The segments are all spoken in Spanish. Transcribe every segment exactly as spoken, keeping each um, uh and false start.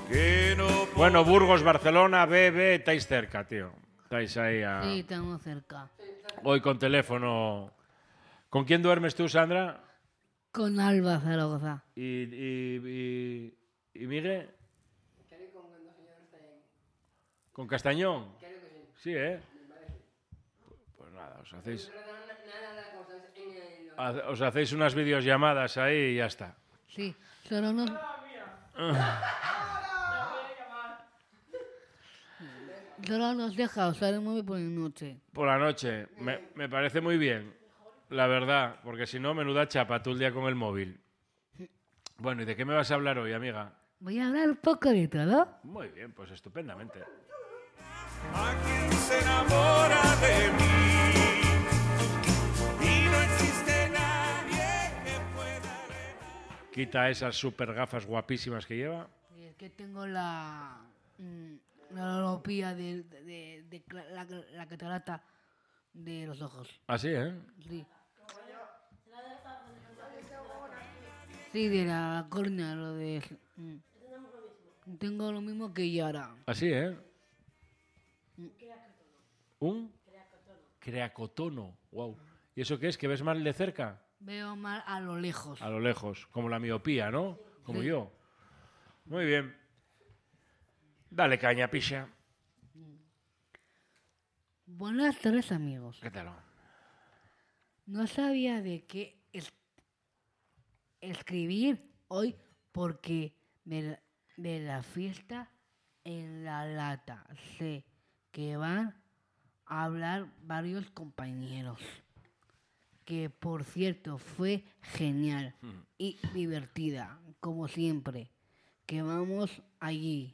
que no Bueno, Burgos, Barcelona, B, B, estáis cerca, tío. Estáis ahí a... Sí, estamos cerca. Hoy con teléfono. ¿Con quién duermes tú, Sandra? Con Alba Zaragoza. ¿Y, y, y, y Miguel? ¿Con Castañón? Sí, ¿eh? Pues nada, os hacéis... Os hacéis unas videollamadas ahí y ya está. Sí, solo nos... Solo nos deja usar el móvil por la noche. Por la noche. Me, me parece muy bien, la verdad, porque si no, menuda chapa tú el día con el móvil. Bueno, ¿y de qué me vas a hablar hoy, amiga? Voy a hablar un poco de todo. Muy bien, pues estupendamente. a quien se enamora de mí y no existe nadie que pueda evitar. Quita esas super gafas guapísimas que lleva. Y es que tengo la... mm, la holopía de, de, de, de cla- la, la catarata de los ojos. Así, ¿eh? Sí. Sí, de la córnea, lo de... mm. Tengo lo mismo que Yara. Así, ¿eh? ¿Un? Creacotono. Wow. ¿Y eso qué es? ¿Que ves mal de cerca? Veo mal a lo lejos. A lo lejos. Como la miopía, ¿no? Como Sí. yo. Muy bien. Dale caña, picha. Buenas tardes, amigos. ¿Qué tal? No sabía de qué es- escribir hoy porque de la, de la fiesta en la lata sé que van a hablar varios compañeros. Que por cierto fue genial y divertida, como siempre, que vamos allí.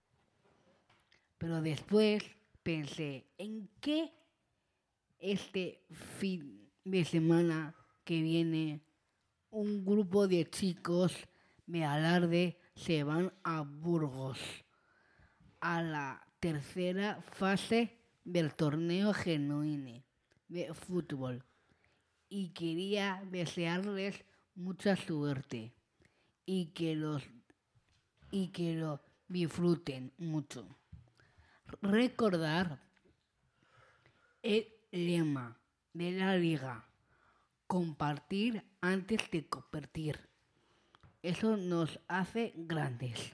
Pero después pensé en qué este fin de semana que viene un grupo de chicos de Alarde se van a Burgos a la tercera fase del torneo genuino de fútbol y quería desearles mucha suerte y que los y que lo disfruten mucho. Recordar el lema de la liga: compartir antes de competir. Eso nos hace grandes.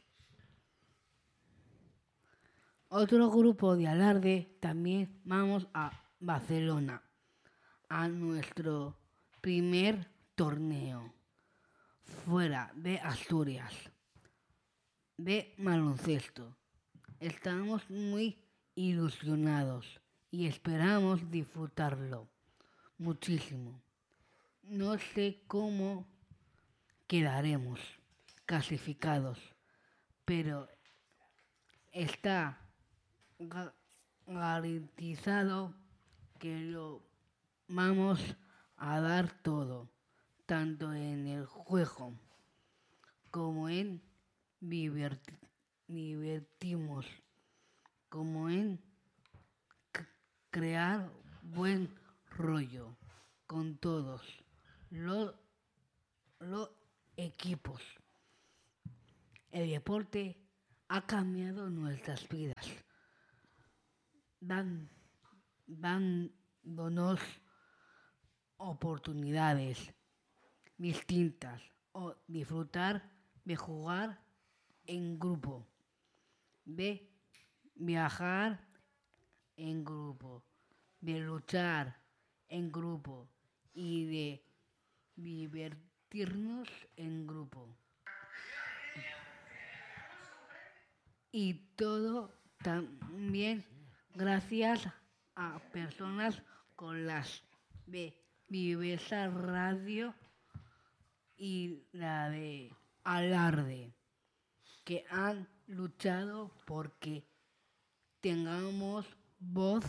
Otro grupo de Alarde también vamos a Barcelona, a nuestro primer torneo fuera de Asturias de baloncesto. Estamos muy ilusionados y esperamos disfrutarlo muchísimo. No sé cómo quedaremos clasificados, pero está ga- garantizado que lo vamos a dar todo, tanto en el juego como en diverti- divertimos, como en c- crear buen rollo con todos los, los equipos. El deporte ha cambiado nuestras vidas, dan, dándonos oportunidades distintas o disfrutar de jugar en grupo, de viajar en grupo, de luchar en grupo y de divertirnos en grupo. Y todo también gracias a personas con las de Vivesa Radio y la de Alarde, que han luchado porque tengamos voz.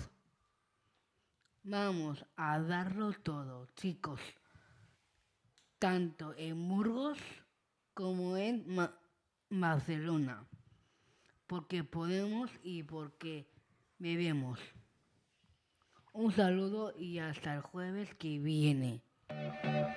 Vamos a darlo todo, chicos, tanto en Burgos como en Ma- Barcelona, porque podemos y porque debemos. Un saludo y hasta el jueves que viene.